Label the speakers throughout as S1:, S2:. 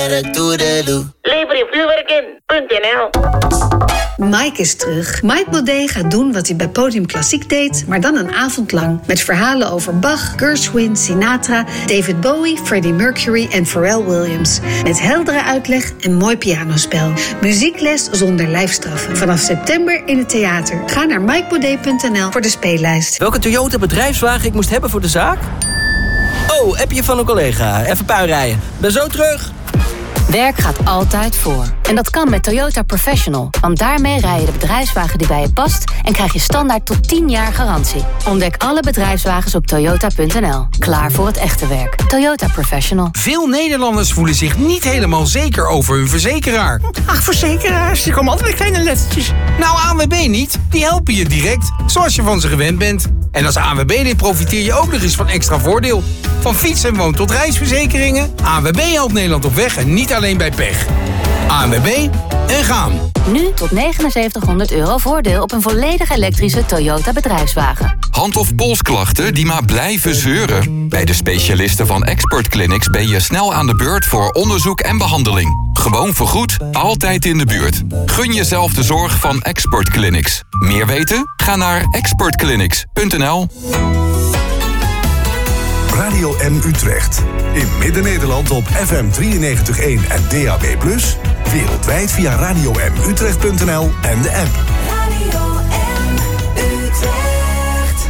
S1: werk, toedeloe.
S2: Lever je vuurwerk in.nl.
S3: Mike is terug. Mike Baudet gaat doen wat hij bij Podium Klassiek deed, maar dan een avond lang. Met verhalen over Bach, Gershwin, Sinatra, David Bowie, Freddie Mercury en Pharrell Williams. Met heldere uitleg en mooi pianospel. Muziekles zonder lijfstraffen. Vanaf september in het theater. Ga naar mikebaudet.nl voor de speellijst.
S4: Welke Toyota bedrijfswagen ik moest hebben voor de zaak? Oh, appje van een collega. Even puin rijden. Ben zo terug.
S5: Werk gaat altijd voor. En dat kan met Toyota Professional. Want daarmee rij je de bedrijfswagen die bij je past en krijg je standaard tot 10 jaar garantie. Ontdek alle bedrijfswagens op toyota.nl. Klaar voor het echte werk. Toyota Professional.
S6: Veel Nederlanders voelen zich niet helemaal zeker over hun verzekeraar.
S7: Ach, verzekeraars, die komen altijd met kleine lettertjes.
S6: Nou, ANWB niet. Die helpen je direct, zoals je van ze gewend bent. En als ANWB profiteer je ook nog eens van extra voordeel. Van fiets- en woon- tot reisverzekeringen. ANWB helpt Nederland op weg en niet alleen bij pech. ANWB en gaan.
S5: Nu tot €7900 voordeel op een volledig elektrische Toyota bedrijfswagen.
S8: Hand- of polsklachten die maar blijven zeuren? Bij de specialisten van Expert Clinics ben je snel aan de beurt voor onderzoek en behandeling. Gewoon vergoed, altijd in de buurt. Gun jezelf de zorg van Expert Clinics. Meer weten? Ga naar expertclinics.nl.
S9: Radio M Utrecht. In Midden-Nederland op FM 93.1 en DAB+. Wereldwijd via radiomutrecht.nl en de app.
S10: Radio M Utrecht.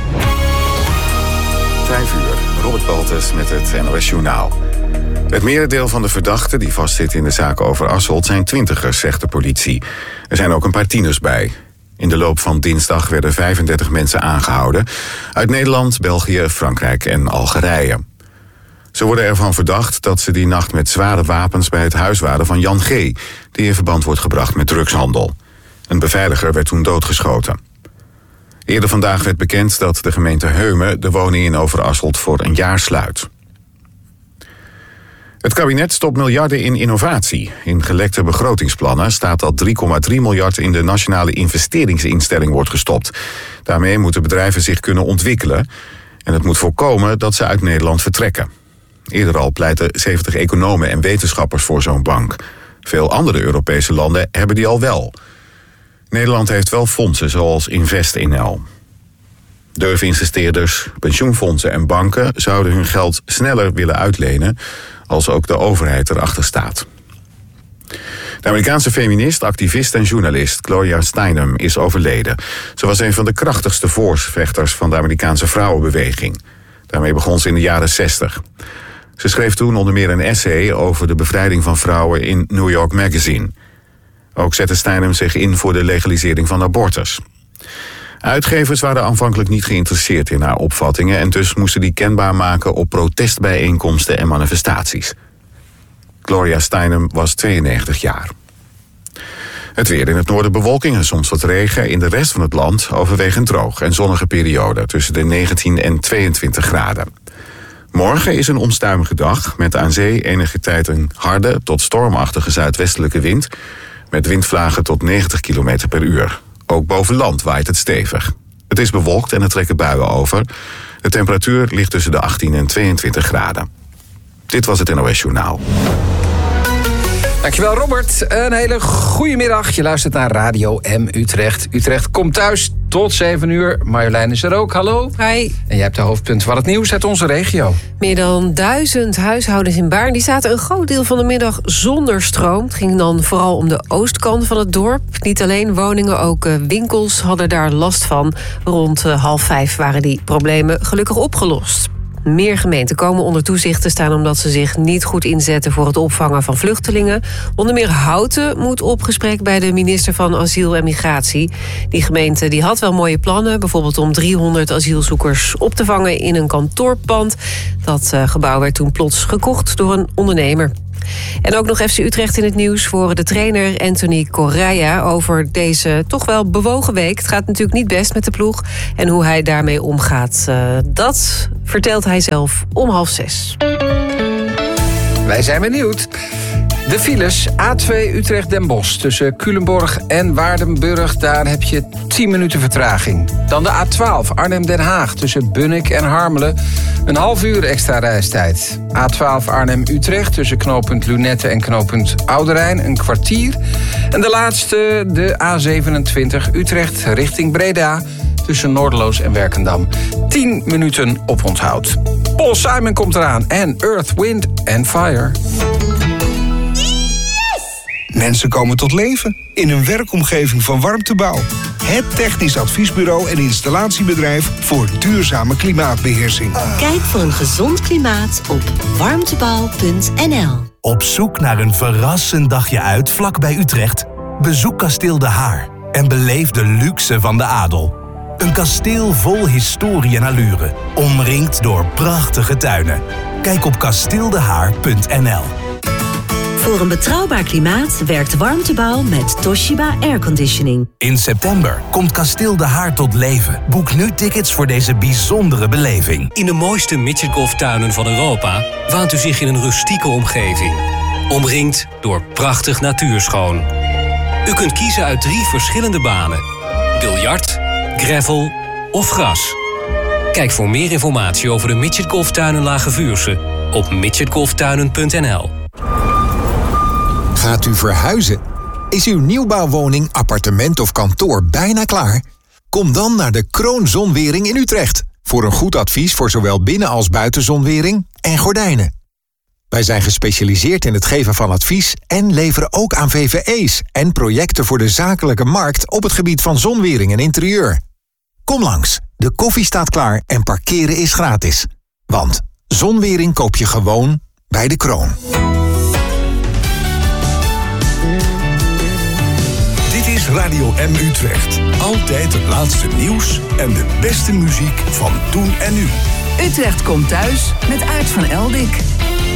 S11: 5 uur, Robert Baltus met het NOS Journaal. Het merendeel van de verdachten die vastzitten in de zaak over Asselt zijn twintigers, zegt de politie. Er zijn ook een paar tieners bij. In de loop van dinsdag werden 35 mensen aangehouden. Uit Nederland, België, Frankrijk en Algerije. Ze worden ervan verdacht dat ze die nacht met zware wapens bij het huis waren van Jan G., die in verband wordt gebracht met drugshandel. Een beveiliger werd toen doodgeschoten. Eerder vandaag werd bekend dat de gemeente Heumen de woning in Overasselt voor een jaar sluit. Het kabinet stopt miljarden in innovatie. In gelekte begrotingsplannen staat dat 3,3 miljard in de nationale investeringsinstelling wordt gestopt. Daarmee moeten bedrijven zich kunnen ontwikkelen. En het moet voorkomen dat ze uit Nederland vertrekken. Eerder al pleiten 70 economen en wetenschappers voor zo'n bank. Veel andere Europese landen hebben die al wel. Nederland heeft wel fondsen zoals InvestNL. Durfinvesteerders, pensioenfondsen en banken zouden hun geld sneller willen uitlenen als ook de overheid erachter staat. De Amerikaanse feminist, activist en journalist Gloria Steinem is overleden. Ze was een van de krachtigste voorvechters van de Amerikaanse vrouwenbeweging. Daarmee begon ze in de jaren 60. Ze schreef toen onder meer een essay over de bevrijding van vrouwen in New York Magazine. Ook zette Steinem zich in voor de legalisering van abortus. Uitgevers waren aanvankelijk niet geïnteresseerd in haar opvattingen en dus moesten die kenbaar maken op protestbijeenkomsten en manifestaties. Gloria Steinem was 92 jaar. Het weer in het noorden bewolking en soms wat regen. In de rest van het land overwegend droog en zonnige periode tussen de 19 en 22 graden. Morgen is een onstuimige dag met aan zee enige tijd een harde tot stormachtige zuidwestelijke wind met windvlagen tot 90 km per uur. Ook boven land waait het stevig. Het is bewolkt en er trekken buien over. De temperatuur ligt tussen de 18 en 22 graden. Dit was het NOS Journaal.
S12: Dankjewel Robert. Een hele goede middag. Je luistert naar Radio M Utrecht. Utrecht komt thuis tot 7 uur. Marjolein is er ook. Hallo.
S13: Hi.
S12: En jij hebt de hoofdpunten van het nieuws uit onze regio.
S13: Meer dan 1000 huishoudens in Baarn die zaten een groot deel van de middag zonder stroom. Het ging dan vooral om de oostkant van het dorp. Niet alleen woningen, ook winkels hadden daar last van. Rond 4:30 waren die problemen gelukkig opgelost. Meer gemeenten komen onder toezicht te staan omdat ze zich niet goed inzetten voor het opvangen van vluchtelingen. Onder meer Houten moet op gesprek bij de minister van Asiel en Migratie. Die gemeente die had wel mooie plannen, bijvoorbeeld om 300 asielzoekers op te vangen in een kantoorpand. Dat gebouw werd toen plots gekocht door een ondernemer. En ook nog FC Utrecht in het nieuws voor de trainer Anthony Correia over deze toch wel bewogen week. Het gaat natuurlijk niet best met de ploeg en hoe hij daarmee omgaat. Dat vertelt hij zelf om 5:30.
S12: Wij zijn benieuwd. De files, A2 Utrecht-Den Bosch tussen Culemborg en Waardenburg. Daar heb je 10 minuten vertraging. Dan de A12 Arnhem-Den Haag tussen Bunnik en Harmelen. Een half uur extra reistijd. A12 Arnhem-Utrecht tussen knooppunt Lunette en knooppunt Ouderijn. Een kwartier. En de laatste, de A27 Utrecht richting Breda tussen Noorderloos en Werkendam. 10 minuten oponthoud. Paul Simon komt eraan en Earth, Wind and Fire.
S1: Mensen komen tot leven in een werkomgeving van Warmtebouw. Het technisch adviesbureau en installatiebedrijf voor duurzame klimaatbeheersing.
S14: Kijk voor een gezond klimaat op warmtebouw.nl.
S15: Op zoek naar een verrassend dagje uit vlak bij Utrecht? Bezoek Kasteel De Haar en beleef de luxe van de adel. Een kasteel vol historie en allure, omringd door prachtige tuinen. Kijk op kasteeldehaar.nl.
S14: Voor een betrouwbaar klimaat werkt Warmtebouw met Toshiba Airconditioning.
S15: In september komt Kasteel De Haar tot leven. Boek nu tickets voor deze bijzondere beleving.
S16: In de mooiste midgetgolftuinen van Europa waant u zich in een rustieke omgeving. Omringd door prachtig natuurschoon. U kunt kiezen uit 3 verschillende banen. Biljart, gravel of gras. Kijk voor meer informatie over de midgetgolftuinen Lage Vuursche op midgetgolftuinen.nl.
S17: Gaat u verhuizen? Is uw nieuwbouwwoning, appartement of kantoor bijna klaar? Kom dan naar de Kroon Zonwering in Utrecht. Voor een goed advies voor zowel binnen- als buitenzonwering en gordijnen. Wij zijn gespecialiseerd in het geven van advies en leveren ook aan VVE's en projecten voor de zakelijke markt op het gebied van zonwering en interieur. Kom langs, de koffie staat klaar en parkeren is gratis. Want zonwering koop je gewoon bij de Kroon.
S9: Dit is Radio M Utrecht. Altijd het laatste nieuws en de beste muziek van toen en nu.
S18: Utrecht komt thuis met Aart van Eldik.